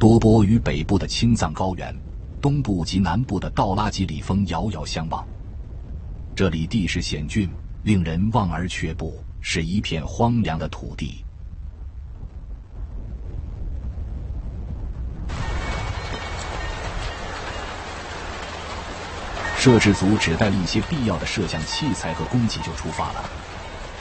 多波与北部的青藏高原、东部及南部的道拉吉里峰遥遥相望。这里地势险峻，令人望而却步，是一片荒凉的土地。摄制组只带了一些必要的摄像器材和供给就出发了。